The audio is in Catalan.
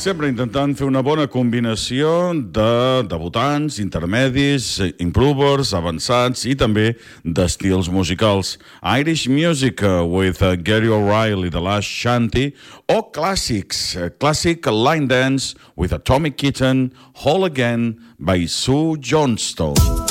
sempre intentant fer una bona combinació de debutants, intermedis, improvers, avançats i també d'estils musicals. Irish Music with Gary O'Reilly, The Last Shanty, o clàssics, Classic Line Dance with Atomic Kitten, Whole Again by Sue Johnstone.